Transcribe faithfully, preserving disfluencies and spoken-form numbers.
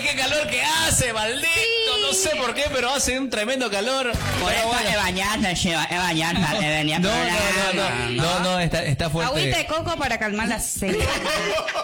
qué calor que hace, maldito. Sí. No sé por qué, pero hace un tremendo calor. Por eso bueno. de bañarse, es bañarse, de venir no, no, no, no, no, no, no, está, está fuerte. Agüita de coco para calmar la sed.